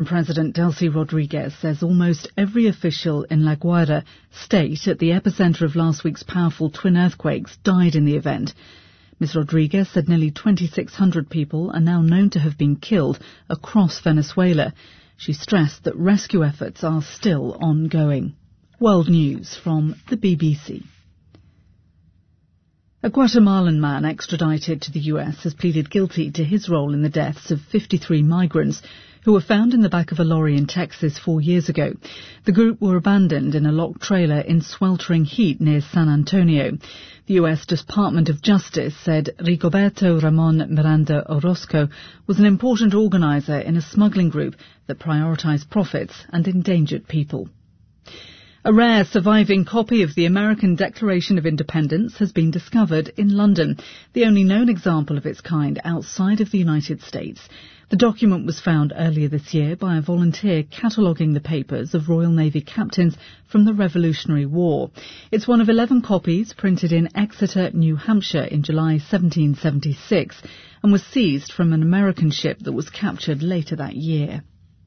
President Delcy Rodriguez says almost every official in La Guaira state at the epicenter of last week's powerful twin earthquakes died in the event. Ms. Rodriguez said nearly 2,600 people are now known to have been killed across Venezuela. She stressed that rescue efforts are still ongoing. World News from the BBC. A Guatemalan man extradited to the US has pleaded guilty to his role in the deaths of 53 migrants who were found in the back of a lorry in Texas 4 years ago. The group were abandoned in a locked trailer in sweltering heat near San Antonio. The US Department of Justice said Rigoberto Ramon Miranda Orozco was an important organizer in a smuggling group that prioritized profits and endangered people. A rare surviving copy of the American Declaration of Independence has been discovered in London, the only known example of its kind outside of the United States. The document was found earlier this year by a volunteer cataloguing the papers of Royal Navy captains from the Revolutionary War. It's one of 11 copies printed in Exeter, New Hampshire in July 1776 and was seized from an American ship that was captured later that year.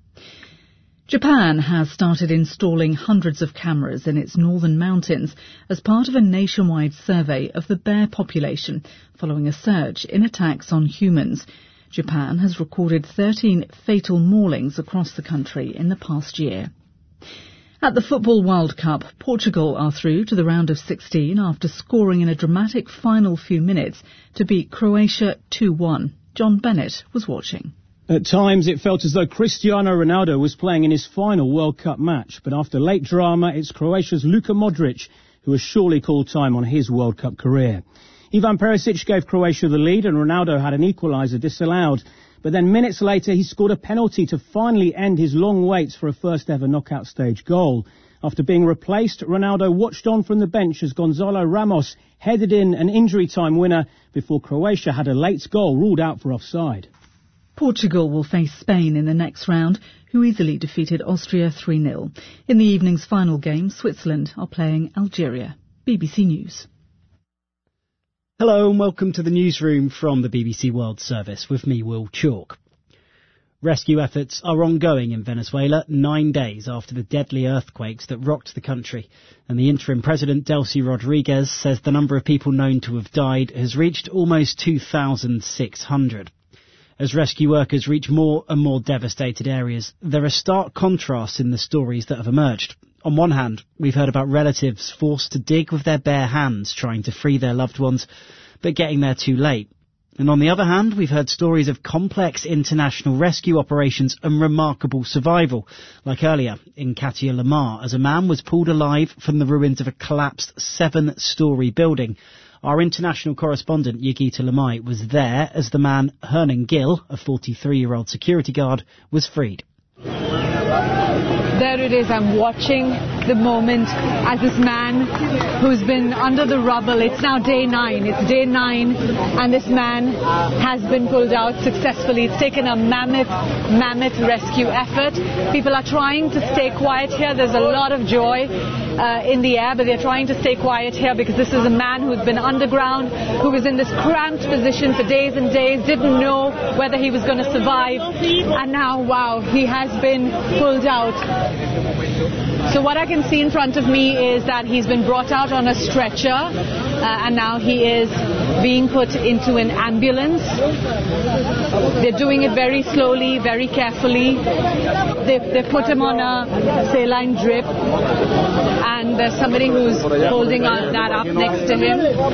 Japan has started installing hundreds of cameras in its northern mountains as part of a nationwide survey of the bear population following a surge in attacks on humans. Japan has recorded 13 fatal maulings across the country in the past year. At the Football World Cup, Portugal are through to the round of 16 after scoring in a dramatic final few minutes to beat Croatia 2-1. John Bennett was watching. At times, it felt as though Cristiano Ronaldo was playing in his final World Cup match. But after late drama, it's Croatia's Luka Modric who has surely called time on his World Cup career. Ivan Perisic gave Croatia the lead and Ronaldo had an equaliser disallowed. But then minutes later, he scored a penalty to finally end his long wait for a first-ever knockout stage goal. After being replaced, Ronaldo watched on from the bench as Gonzalo Ramos headed in an injury-time winner before Croatia had a late goal ruled out for offside. Portugal will face Spain in the next round, who easily defeated Austria 3-0. In the evening's final game, Switzerland are playing Algeria. BBC News. Hello and welcome to the newsroom from the BBC World Service with me, Will Chalk. Rescue efforts are ongoing in Venezuela 9 days after the deadly earthquakes that rocked the country, and the interim president Delcy Rodriguez says the number of people known to have died has reached almost 2,600. As rescue workers reach more and more devastated areas, there are stark contrasts in the stories that have emerged. On one hand, we've heard about relatives forced to dig with their bare hands trying to free their loved ones, but getting there too late. And on the other hand, we've heard stories of complex international rescue operations and remarkable survival, like earlier in Katia Lamar, as a man was pulled alive from the ruins of a collapsed 7-storey building. Our international correspondent, Yagita Lamai, was there as the man, Hernan Gill, a 43-year-old security guard, was freed. There it is, I'm watching the moment as this man who's been under the rubble, it's now day 9, and this man has been pulled out successfully. It's taken a mammoth rescue effort. People are trying to stay quiet here. There's a lot of joy in the air, but they're trying to stay quiet here because this is a man who's been underground, who was in this cramped position for days and days, didn't know whether he was going to survive, and now, wow, he has been pulled out. So what I can see in front of me is that he's been brought out on a stretcher and now he is being put into an ambulance. They're doing it very slowly, very carefully. They put him on a saline drip and there's somebody who's holding that up next to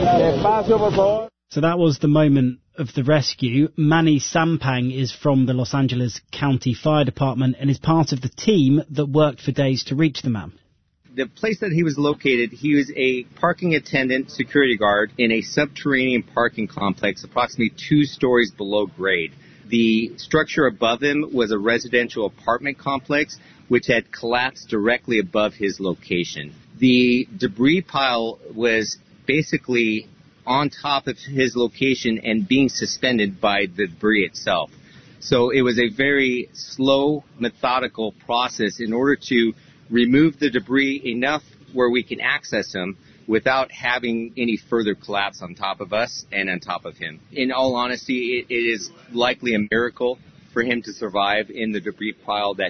him. So that was the moment of the rescue. Manny Sampang is from the Los Angeles County Fire Department and is part of the team that worked for days to reach the man. The place that he was located, he was a parking attendant security guard in a subterranean parking complex approximately 2 stories below grade. The structure above him was a residential apartment complex which had collapsed directly above his location. The debris pile was basically on top of his location and being suspended by the debris itself. So it was a very slow, methodical process in order to remove the debris enough where we can access him without having any further collapse on top of us and on top of him. In all honesty, it is likely a miracle for him to survive in the debris pile that